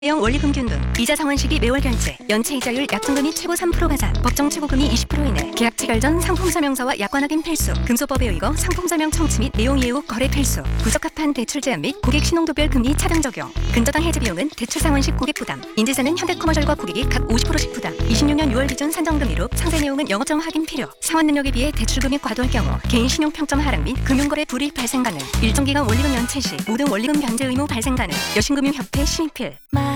형 원리금 균등, 이자 상환 시기 매월 결제, 연체 이자율 약정금이 최고 3% 가산, 법정 최고금이 20% 이내, 계약 체결 전 상품 설명서와 약관 확인 필수, 금소법에 의거 상품 설명 청취 및 내용 이해 후 거래 필수, 부적합한 대출 제한 및 고객 신용도별 금리 차등 적용, 근저당 해지 비용은 대출 상환 시 고객 부담, 인지사는 현대커머셜과 고객이 각 50%씩 부담, 26년 6월 기준 산정금 이루 상세 내용은 영업점 확인 필요, 상환 능력에 비해 대출 금액 과도할 경우 개인 신용 평점 하락 및 금융거래 불이익 발생 가능, 일정 기간 원리금 연체 시 모든 원리금 변제 의무 발생 가능, 여신금융협회 심의필.